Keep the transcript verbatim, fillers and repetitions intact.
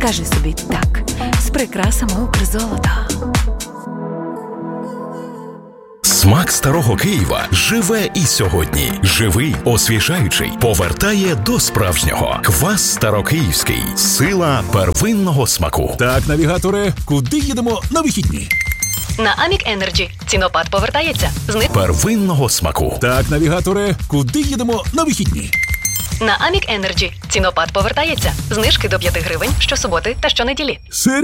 Скажи собі так з прикрасами Укрзолота. Смак старого Києва живе і сьогодні. Живий, освіжаючий, повертає до справжнього. Квас старокиївський. Сила первинного смаку. Так, навігаторе, куди їдемо на вихідні? На Амік Енерджі. Цінопад повертається. Зни... Первинного смаку. Так, навігаторе, куди їдемо на вихідні? На Амік Енерджі. Цінопад повертається. Знижки до п'яти гривень щосуботи та щонеділі. Серйозно?